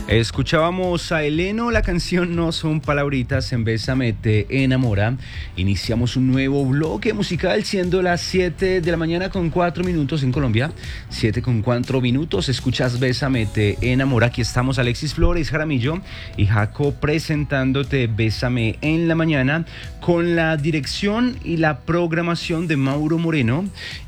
Escuchábamos a Eleno, la canción No Son Palabritas en Bésame Te Enamora. Iniciamos un nuevo bloque musical siendo las 7 de la mañana con 4 minutos en Colombia. 7 con 4 minutos, escuchas Bésame Te Enamora. Aquí estamos Alexis Flores, Jaramillo y Jaco presentándote Bésame en la mañana con la dirección y la programación de Mauro Moreno.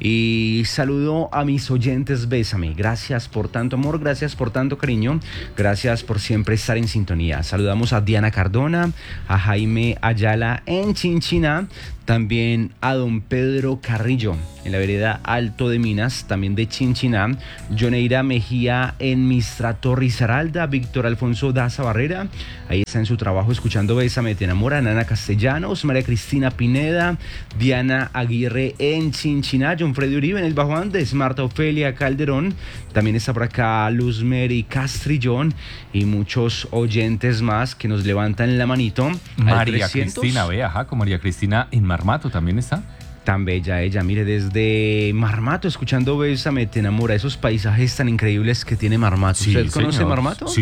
Y saludo a mis oyentes Bésame. Gracias por tanto amor, gracias por tanto cariño, gracias por siempre estar en sintonía. Saludamos a Diana Cardona, a Jaime Ayala en Chinchiná, también a don Pedro Carrillo en la vereda Alto de Minas, también de Chinchiná, Joneira Mejía en Mistrato Risaralda, Víctor Alfonso Daza Barrera, ahí está en su trabajo escuchando Bésame Te Enamora, Nana Castellanos, María Cristina Pineda, Diana Aguirre en Chinchiná, John Freddy Uribe en el Bajo Andes, Marta Ofelia Calderón, también está por acá Luz Mary Castrillón y muchos oyentes más que nos levantan la manito. María Cristina, ve, con María Cristina en Marmato también está. Tan bella ella, mire, desde Marmato, escuchando Bésame Te Enamora, esos paisajes tan increíbles que tiene Marmato. Sí, ¿Usted conoce Marmato? Sí.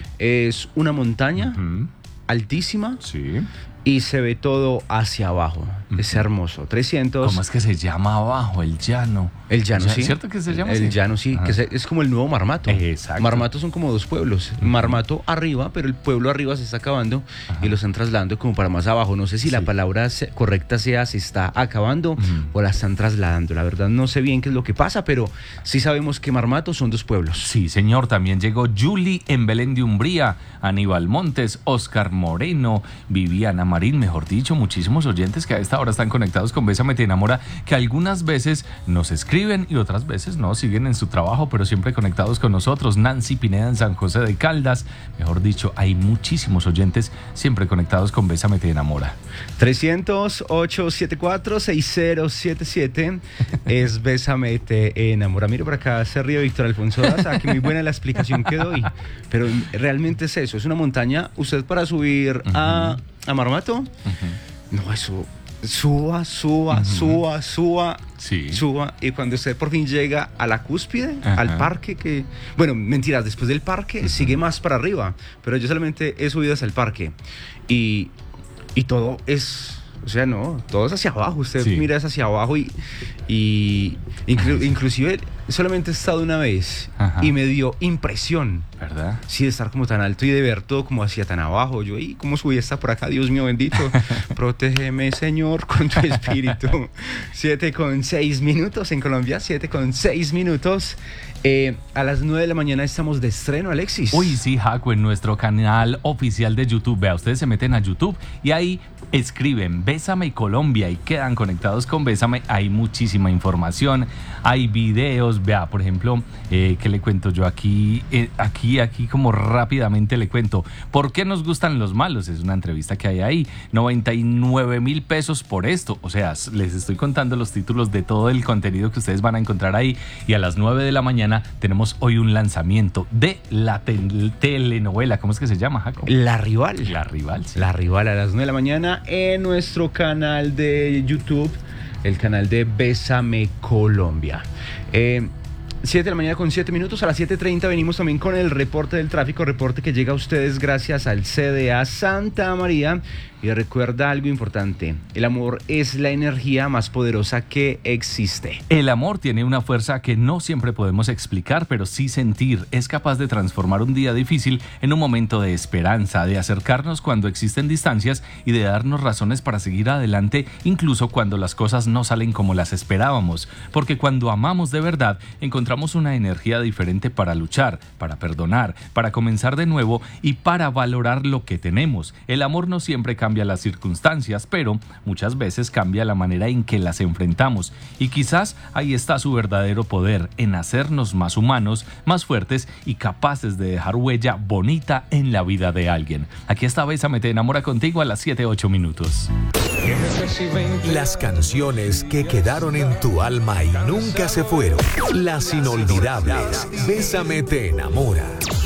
Es una montaña altísima. Sí. Y se ve todo hacia abajo. Es hermoso. 300. ¿Cómo es que se llama abajo? El llano. El llano, sí. ¿Cierto que se llama El así? llano, sí. Que es como el nuevo Marmato. Exacto. Marmato son como dos pueblos. Marmato arriba, pero el pueblo arriba se está acabando y lo están trasladando como para más abajo. No sé si la palabra correcta sea se está acabando o la están trasladando. La verdad no sé bien qué es lo que pasa, pero sí sabemos que Marmato son dos pueblos. Sí, señor. También llegó Julie en Belén de Umbría, Aníbal Montes, Oscar Moreno, Viviana Marín, mejor dicho, muchísimos oyentes que a esta hora están conectados con Bésame Te Enamora, que algunas veces nos escriben y otras veces no, siguen en su trabajo, pero siempre conectados con nosotros. Nancy Pineda en San José de Caldas, mejor dicho, hay muchísimos oyentes siempre conectados con Bésame Te Enamora. 300-874-6077 es Bésame Te Enamora. Mira por acá, se ríe Víctor Alfonso Daza, que muy buena la explicación que doy, pero realmente es eso, es una montaña. Usted para subir a Marmato, no, eso suba, sí. suba, y cuando usted por fin llega a la cúspide, al parque, bueno, mentiras, después del parque sigue más para arriba, pero yo solamente he subido hasta el parque y todo es, o sea, no, todo es hacia abajo. Usted mira hacia abajo y inclusive solamente he estado una vez y me dio impresión, ¿verdad? Sí, de estar como tan alto y de ver todo como hacia tan abajo. Yo, ¿y cómo subí hasta por acá? Dios mío bendito, protégeme, Señor, con tu espíritu. 7:06 minutos en Colombia, 7:06 minutos. A las 9 de la mañana estamos de estreno, Alexis. Uy, sí, Jaco, en nuestro canal oficial de YouTube. Vea, ustedes se meten a YouTube y ahí escriben Bésame Colombia y quedan conectados con Bésame. Hay muchísima información, hay videos. Vea, por ejemplo, ¿qué le cuento yo aquí? Aquí como rápidamente le cuento. ¿Por qué nos gustan los malos? Es una entrevista que hay ahí. 99,000 pesos por esto. O sea, les estoy contando los títulos de todo el contenido que ustedes van a encontrar ahí. Y a las 9 de la mañana tenemos hoy un lanzamiento de la telenovela. ¿Cómo es que se llama, Jaco? La Rival. La Rival, sí. La Rival a las 9 de la mañana en nuestro canal de YouTube, el canal de Bésame Colombia. 7 de la mañana con 7 minutos. A las 7:30 venimos también con el reporte del tráfico, reporte que llega a ustedes gracias al CDA Santa María. Y recuerda algo importante: el amor es la energía más poderosa que existe. El amor tiene una fuerza que no siempre podemos explicar, pero sí sentir. Es capaz de transformar un día difícil en un momento de esperanza, de acercarnos cuando existen distancias y de darnos razones para seguir adelante, incluso cuando las cosas no salen como las esperábamos. Porque cuando amamos de verdad, encontramos una energía diferente para luchar, para perdonar, para comenzar de nuevo y para valorar lo que tenemos. El amor no siempre cambia las circunstancias, pero muchas veces cambia la manera en que las enfrentamos. Y quizás ahí está su verdadero poder, en hacernos más humanos, más fuertes y capaces de dejar huella bonita en la vida de alguien. Aquí está Bésame Te Enamora contigo a las 7:08 minutos. Las canciones que quedaron en tu alma y nunca se fueron. Las inolvidables. Bésame Te Enamora.